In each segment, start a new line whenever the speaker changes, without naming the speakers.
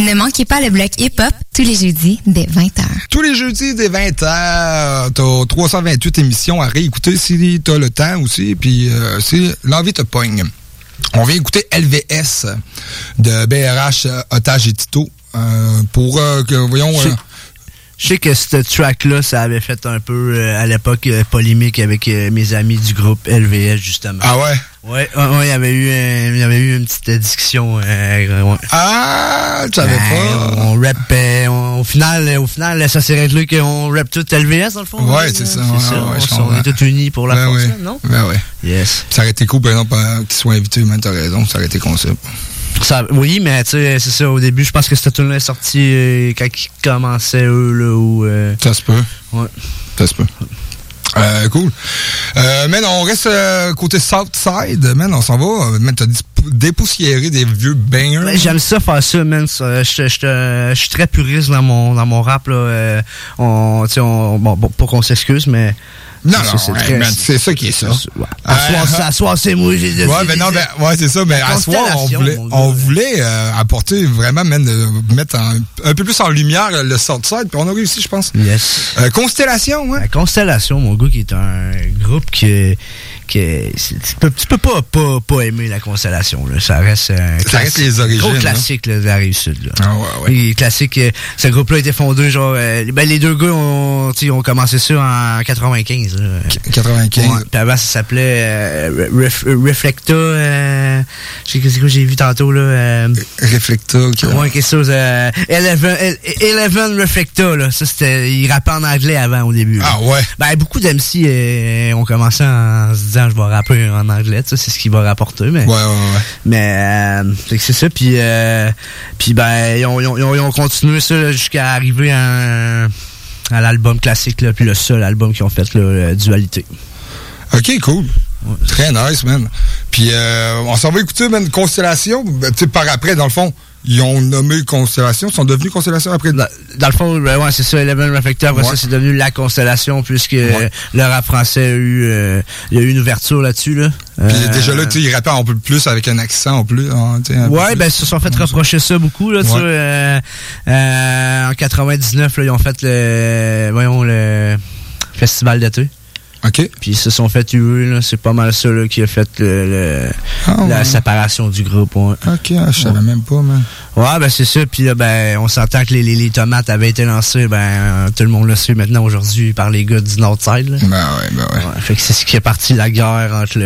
Ne manquez pas le bloc hip-hop tous les jeudis dès 20h.
Tous les jeudis dès 20h, t'as 328 émissions à réécouter si t'as le temps aussi, puis si l'envie te pogne. On vient écouter LVS de BRH, Otage et Tito pour que, voyons...
Je sais que ce track-là, ça avait fait un peu, à l'époque, polémique avec mes amis du groupe LVS, justement.
Ah ouais?
Ouais, il y avait eu une petite discussion. Ouais.
Ah, tu savais pas?
On rappait, au final, ça s'est réglé qu'on rappe tout LVS, dans le fond.
Ouais, c'est ça.
On est tous unis pour la prochaine, non?
Ben ouais.
Yes.
Ça aurait été cool, par exemple, qu'ils soient invités, mais t'as raison, ça aurait été concept.
Oui, mais tu sais, c'est ça, au début, je pense que cette tune-là est sortie quand ils commençaient, eux, là, ou...
Ça se peut.
Ouais.
Ça se peut. Cool. Man, on reste côté Southside. Man, on s'en va. Man, t'as dépoussiéré des vieux bangers.
Ben, j'aime ça faire ça, man. Je suis très puriste dans mon rap, là. Bon, pas qu'on s'excuse, mais...
Non, c'est ça qui est ça.
À soir, c'est moi, j'ai dit.
Ouais, c'est ça, mais à soir, on voulait apporter vraiment, mettre un peu plus en lumière le Southside, puis on a réussi, je pense.
Yes.
Constellation, ouais.
Constellation, mon gars, qui est un groupe tu peux pas aimer la Constellation, là. Ça reste
les origines.
Gros classique, là, de la Rive-Sud, là.
Ah ouais.
Les classiques, ce groupe-là a été fondé, genre, les deux gars ont commencé ça en 95, là.
95.
Ouais, puis avant, ça s'appelait Reflecta, je sais que c'est quoi j'ai vu tantôt, là.
Reflecta, ok.
Ouais, quelque chose, Eleven Reflecta, là. Ça, c'était, ils rappaient en anglais avant, au début.
Ah ouais.
Ben, beaucoup d'MC ont commencé en se disant, je vais rapper en anglais, tu sais, c'est ce qui va rapporter, mais.
Ouais.
Mais, c'est ça, puis ben, ils ont continué ça, là, jusqu'à arriver à l'album classique, là, puis le seul album qu'ils ont fait, là, Dualité.
Ok, cool. Ouais. Très nice, man. Puis, on s'en va écouter, man, Constellation. Tu sais, par après, dans le fond, ils ont nommé Constellation. Ils sont devenus Constellation après.
Dans le fond, ouais, c'est ça, Eleven Reflector. Après ça, c'est devenu la Constellation, puisque le rap français il y a eu une ouverture là-dessus, là.
Puis déjà là, tu sais, ils rappaient un peu plus avec un accent en plus. Hein,
ouais, ben, ils se sont fait reprocher ça beaucoup, là, tu sais. En 99, là, ils ont fait le festival d'été.
OK.
Puis ils se sont fait tuer, là. C'est pas mal ça, là, qui a fait la séparation du groupe, ouais.
OK, je savais même pas, man.
Ouais, ben c'est ça. Puis là, ben, on s'entend que les tomates avaient été lancées, ben, tout le monde le sait maintenant aujourd'hui par les gars du Northside, là.
Ben ouais.
Fait que c'est ce qui est parti la guerre entre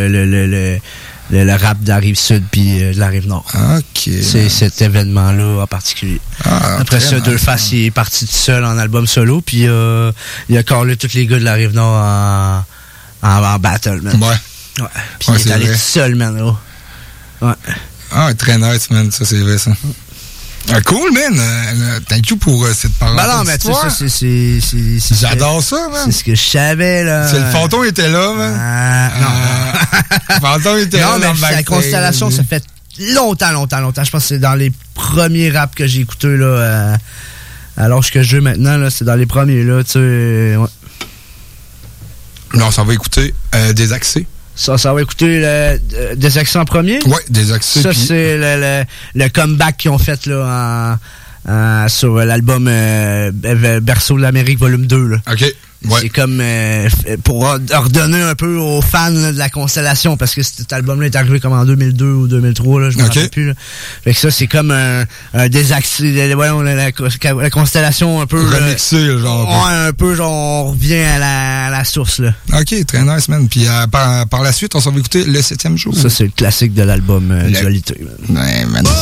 le rap de la Rive-Sud puis de la Rive-Nord.
OK.
C'est cet événement-là en particulier. Après ça, Deux Faces, il est parti tout seul en album solo, puis il a collé tous les gars de la Rive-Nord en battle, man.
Ouais.
Puis il est allé tout seul, man, là. Ouais.
Ah, très nice, man. Ça, c'est vrai, ça. Cool, man. Thank you pour cette parole.
Ben non, mais tu sais, c'est
j'adore ça, man.
C'est ce que je savais, là.
C'est le Fanton était là, man.
Non.
Le Fanton était là.
Non, mais la Constellation, ça fait longtemps. Je pense que c'est dans les premiers raps que j'ai écoutés, là. À l'âge que je joue maintenant, là. C'est dans les premiers, là, tu sais. Ouais.
Non, ça va écouter Des Accès.
Ça va écouter Des Accès en premier?
Ouais, Des Accès.
Ça, c'est le comeback qu'ils ont fait, là, sur l'album Berceau de l'Amérique, volume 2, là.
OK. Ouais.
C'est comme pour ordonner un peu aux fans, là, de la Constellation, parce que cet album-là est arrivé comme en 2002 ou 2003, là, je me rappelle plus, là. Fait que ça, c'est comme un désaccès, voyons, la Constellation un peu
remixé, genre.
Ouais, un peu, genre, on revient à la source, là.
OK, très nice, man. Puis par la suite, on s'en va écouter Le 7e jour.
Ça, c'est le classique de l'album Dualité,
man. Ouais, man.